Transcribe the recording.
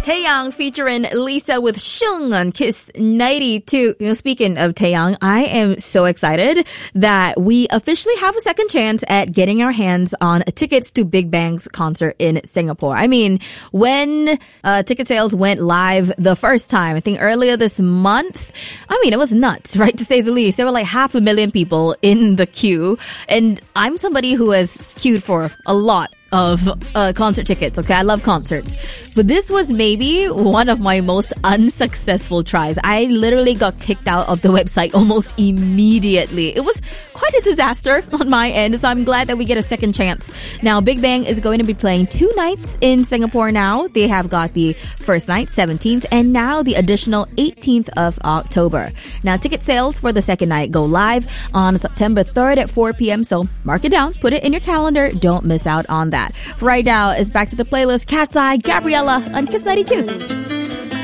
Taeyang featuring Lisa with Shung on Kiss 92. Speaking of Taeyang, I am so excited that we officially have a second chance at getting our hands on tickets to Big Bang's concert in Singapore. I mean, when ticket sales went live the first time, I think earlier this month, it was nuts, right, to say the least. There were like 500,000 people in the queue, and I'm somebody who has queued for a lot of concert tickets. Okay, I love concerts. But this was maybe one of my most unsuccessful tries. I literally got kicked out of the website almost immediately. It was quite a disaster on my end, so I'm glad that we get a second chance. Now, Big Bang is going to be playing 2 nights in Singapore now. They have got the first night, 17th, and now the additional 18th of October. Now, ticket sales for the second night go live on September 3rd at 4 p.m., so mark it down, put it in your calendar, don't miss out on that. For right now, it's back to the playlist. Cat's Eye, Gabriella on Kiss 92.